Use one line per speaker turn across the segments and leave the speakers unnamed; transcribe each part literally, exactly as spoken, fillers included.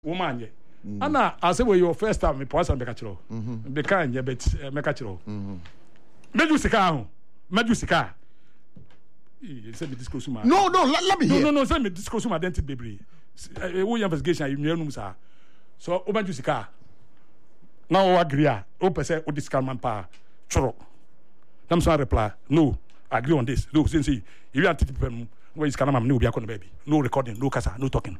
woman ye ana I say your first time me pause and be catch be kan ye bet me catch ro meju sika ho meju sika you say me disclose my
no no let, let me
no
hear.
no no say me disclose my identity baby we investigation you know sir so o meju sika now o agree o person o discount man pa choro them so reply no I agree on this no since if you are people where is kana mam no be akon baby no recording no kasa no talking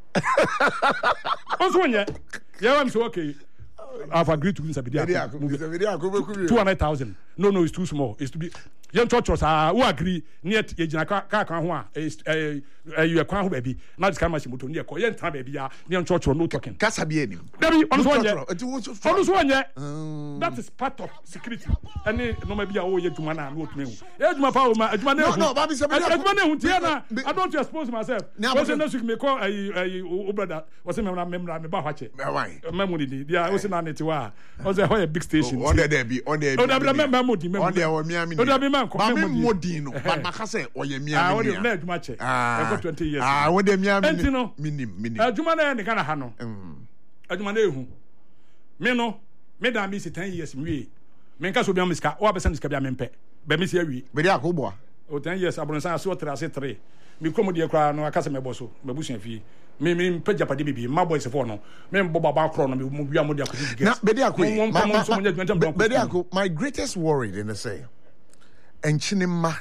also when yeah yeah I'm so okay I've agreed to this video two hundred thousand no no it's too small it's to be young churches ah who agree near ye gina ka ka kan ho a eh you kwan ho baby na this kind machine moto near ko ye ntan baby ya young church no talking
kasa bi enim
baby on so when yeah on so when yeah that is part of security any no maybe a o ye duma na no tumi hu e duma pa o ma duma na hu
no baby say
duma na hu tie na I don't expose myself was next week me call eh o brother was me na me me ba hwache memu ni dia o se na net wa o say how a big station
on there be on there
o da me memu di memu
on there o mi ami
o da me man
ba me modi no ba maka say o ye mi ami
ah o de na adwuma che e go twenty years
ah o de mi ami
minim
minim
adwuma na ne kana ha no adwuma na ehu me no me da mi si ten years mi me nka so bi am miska o abesa miska bi am mpe be mi si awi
be dia ko boa
o ten years abronsan so tra se three mi komo de kra no akasa me boso me busu afi me me pagya pade bibi ma boys for no me mbo baba kro no me mu bia mo de akodi get
na be dia ko be dia ko my greatest worry in the say enchinima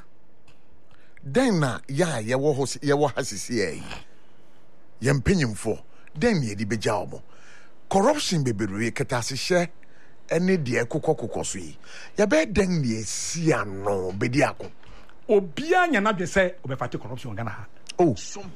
den na ya ye wo ho ye wo hasisi e ye mpenyimfo den ye di beja omo corruption beberu ketase hye ene de kokokoko so yi ye be den ne esi ano be dia ko
obia nya na de say obefate corruption Ghana ha
oh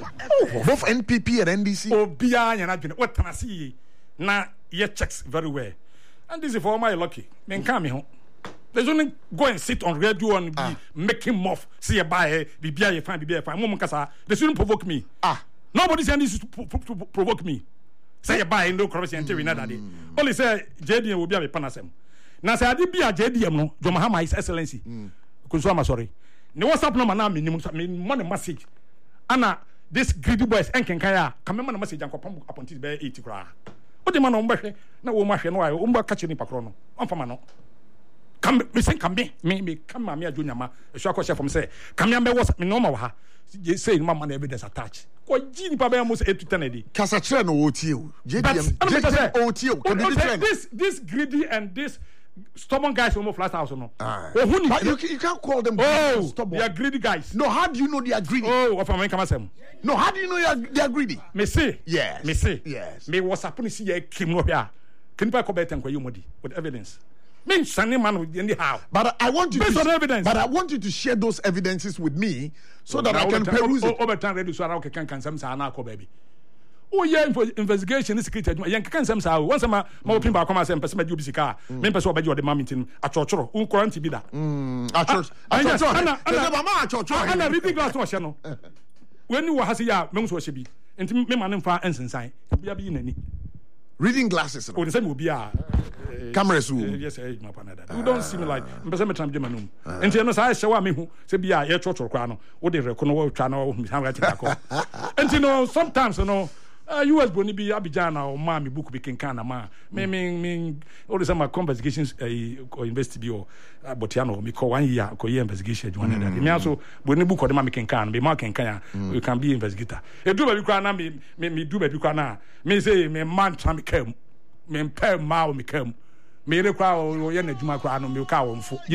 oh both N P P and N D C
obia nya na de what can I see na ye checks very well and this is for my lucky men come me ho there's only go and sit on radio and be ah. making muff see a buy be be a fine be a fine mom kasa they shouldn't provoke me
ah
nobody saying this to, to, to, to provoke me say a buy no corruption until we know that day only say J D M will be a panasem now say I did be a J D M no John Mahama His Excellency because I'm sorry no WhatsApp number now minimum money message ana this greedy boys enken kaya come man message and kopam upon this be eighty kra o de man no mbehwe na wo mahwe no ayo o mba ka chini pakro no amfama no come me say come me me come ma me adwonyama e so akọ chef from say come me WhatsApp me no ma wa ha say no man evidence attach ko ji ni pa be mo say eight to ten edi
kasa chere no wo tie o J D M J D M o tie o
this this greedy and this stubborn guys from Flat House no
oh who but you, you can't call them
oh,
stubborn.
They are greedy guys.
No, how do you know they are greedy?
Oh, of am come asem.
No, how do you know they are, they are greedy?
Me say
yes.
Me say
yes.
Me WhatsApp ni see e kim no hia. Can you come better you modi with evidence? Me sane man anyhow.
But I want you
based
to
on evidence.
But I want you to share those evidences with me so oh, that I can peruse it.
Over time ready so I can can some say na ko baby. Oh yeah, investigation is secret. Yan kan sam sa once ma ma open ba come say person ma di obisika me person obaji o de mamintin achochoro un quarantine bi da
mm achoch achoch ana ana mama achoch
ana reading glass no hye no when you ha say ya me so hye bi enti me ma ne mfa ensensan bia bi nani
reading glasses
no o de say me obi a
cameras who
yes eh ma panada you don't see me like me person me tram de manum enti no say hye wa me hu say bia ye chochoro kwa no o de reko no wo twa no mi han rightako enti no sometimes no Uh, U S boni bi Abidjan or ma mi book bi kenkan na ma me me me all the some investigations uh, or investigate bi o botiano me ko one year ko year investigation adwuma na me also boni book o de ma me kenkan be ma kenkan ya you can be investigator e do ba bi kwa na me me do ba bi kwa na me say me man tram kam me pay ma o me kam me re kwa o ye na adwuma kwa no me ka wo mfo